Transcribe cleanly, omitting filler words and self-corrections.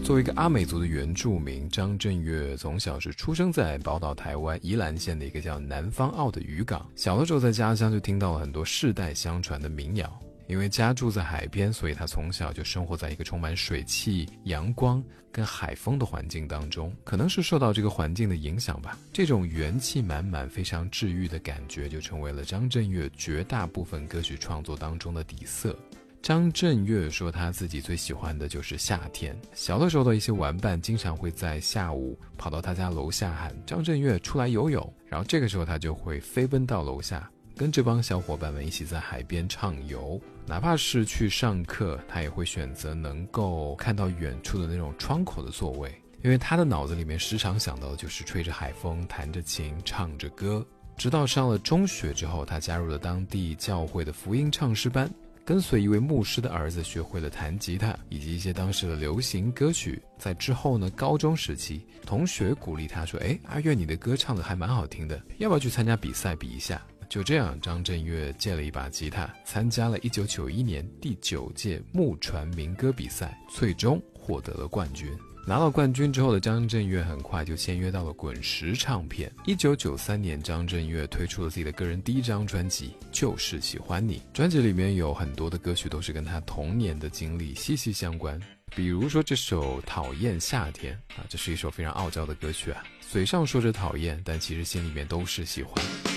作为一个阿美族的原住民，张震岳从小是出生在宝岛台湾宜兰县的一个叫南方澳的渔港。小的时候在家乡就听到了很多世代相传的民谣。因为家住在海边，所以他从小就生活在一个充满水汽、阳光跟海风的环境当中。可能是受到这个环境的影响吧，这种元气满满、非常治愈的感觉就成为了张震岳绝大部分歌曲创作当中的底色。张震岳说他自己最喜欢的就是夏天，小的时候的一些玩伴经常会在下午跑到他家楼下喊张震岳出来游泳，然后这个时候他就会飞奔到楼下，跟这帮小伙伴们一起在海边畅游。哪怕是去上课，他也会选择能够看到远处的那种窗口的座位，因为他的脑子里面时常想到的就是吹着海风，弹着琴，唱着歌。直到上了中学之后，他加入了当地教会的福音唱诗班，跟随一位牧师的儿子学会了弹吉他以及一些当时的流行歌曲。在之后呢，高中时期，同学鼓励他说，阿岳你的歌唱的还蛮好听的，要不要去参加比赛比一下。就这样，张震岳借了一把吉他，参加了1991年第9届木传民歌比赛，最终获得了冠军。拿到冠军之后的张震岳很快就签约到了滚石唱片。1993年，张震岳推出了自己的个人第一张专辑《就是喜欢你》。专辑里面有很多的歌曲都是跟他童年的经历息息相关，比如说这首《讨厌夏天》这是一首非常傲娇的歌曲啊，嘴上说着讨厌，但其实心里面都是喜欢。